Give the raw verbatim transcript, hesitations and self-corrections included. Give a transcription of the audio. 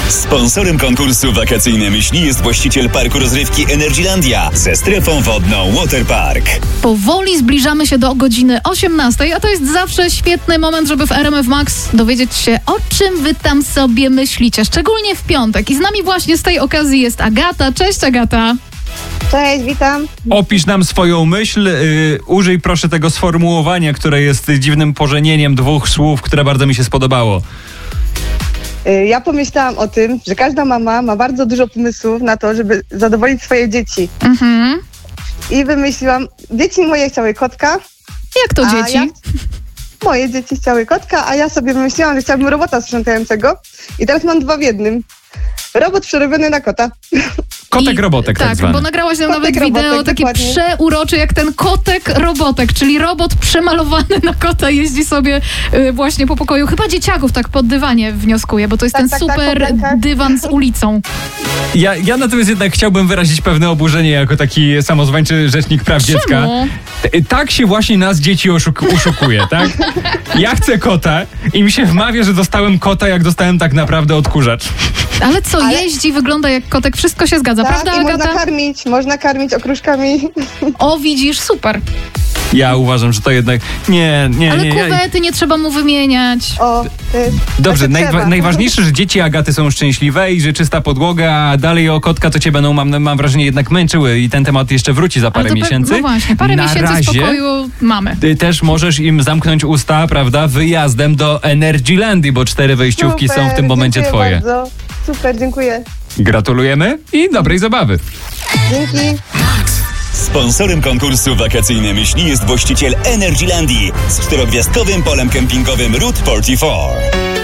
Sponsorem konkursu Wakacyjne Myśli jest właściciel parku rozrywki Energylandia ze strefą wodną Waterpark. Powoli zbliżamy się do godziny osiemnastej, a to jest zawsze świetny moment, żeby w R M F Max dowiedzieć się, o czym wy tam sobie myślicie, szczególnie w piątek. I z nami właśnie z tej okazji jest Agata. Cześć, Agata. Cześć, witam. Opisz nam swoją myśl, yy, użyj proszę tego sformułowania, które jest dziwnym pożenieniem dwóch słów, które bardzo mi się spodobało. Ja pomyślałam o tym, że każda mama ma bardzo dużo pomysłów na to, żeby zadowolić swoje dzieci. Mhm. I wymyśliłam, dzieci moje chciały kotka. Jak to a dzieci? Ja, moje dzieci chciały kotka, a ja sobie wymyśliłam, że chciałabym robota sprzątającego. I teraz mam dwa w jednym. Robot przerobiony na kota. Kotek robotek tak, tak zwany. Bo nagrałaś nam Kotek nawet wideo robotek, takie dokładnie. przeurocze, jak ten kotek robotek, czyli robot przemalowany na kota jeździ sobie y, właśnie po pokoju. Chyba dzieciaków tak pod dywanie wnioskuję, bo to jest Tak, ten tak, tak, super po bramkach. dywan z ulicą. Ja, ja natomiast jednak chciałbym wyrazić pewne oburzenie jako taki samozwańczy rzecznik praw Czemu? dziecka. T- Tak się właśnie nas dzieci oszuk- oszukuje, tak? Ja chcę kota i mi się wmawia, że dostałem kota, jak dostałem tak naprawdę odkurzacz. Ale co, Ale- jeździ, wygląda jak kotek, wszystko się zgadza, Tak, prawda, i można Agata? karmić, można karmić okruszkami. O, widzisz, super. Ja uważam, że to jednak... Nie, nie, Ale nie. Ja... kuwety nie trzeba mu wymieniać. O, to jest, Dobrze, tak się najwa- trzeba. najważniejsze, że dzieci Agaty są szczęśliwe i że czysta podłoga, a dalej o kotka to cię będą, mam, mam wrażenie, jednak męczyły i ten temat jeszcze wróci za parę Ale to pe- miesięcy. No właśnie, parę Na miesięcy razie spokoju mamy. Ty też możesz im zamknąć usta, prawda, wyjazdem do Energylandii, bo cztery wejściówki Super, są w tym momencie dziękuję twoje. Bardzo. Super, dziękuję. Gratulujemy i dobrej zabawy. Dzięki. Sponsorem konkursu Wakacyjne Myśli jest właściciel Energylandii z czterogwiazdkowym polem kempingowym Route czterdzieści cztery.